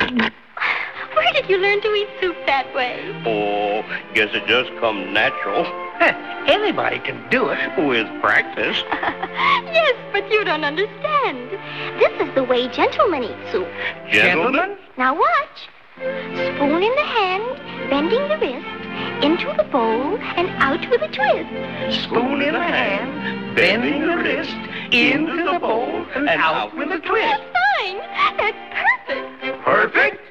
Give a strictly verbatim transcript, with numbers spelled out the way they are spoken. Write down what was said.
Where did you learn to eat soup that way? Oh, guess it just comes natural. Anybody can do it. With practice. Yes, but you don't understand. This is the way gentlemen eat soup. Gentlemen? Now watch. Spoon in the hand, bending the wrist, into the bowl, and out with a twist. Spoon in the hand, bending the wrist, into the bowl, and out with a twist. That's fine. That's perfect. Perfect?